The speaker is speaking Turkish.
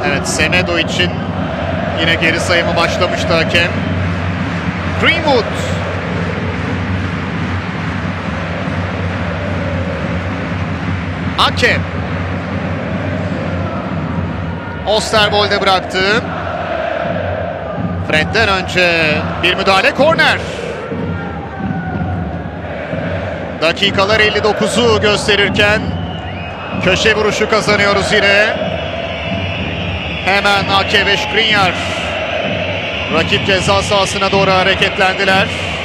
Evet, Semedo için yine geri sayımı başlamıştı hakem. Greenwood. Ake. Osterwolde bıraktı. Fred'den önce bir müdahale, korner. Dakikalar 59'u gösterirken köşe vuruşu kazanıyoruz yine. Hemen Ake ve Skriniar rakip ceza sahasına doğru hareketlendiler.